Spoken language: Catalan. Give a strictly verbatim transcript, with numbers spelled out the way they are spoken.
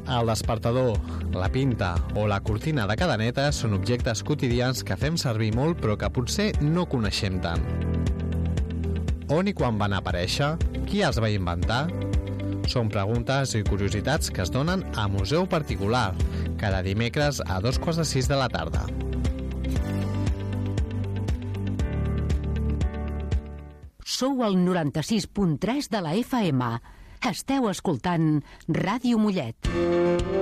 El despertador, la pinta o la cortina de cadeneta són objectes quotidians que fem servir molt però que potser no coneixem tant. On i quan van aparèixer? Qui els va inventar? Són preguntes i curiositats que es donen a Museu Particular, cada dimecres a dos quarts de sis de la tarda. Sou al noranta-sis punt tres de la F M. Esteu escoltant Ràdio Mollet.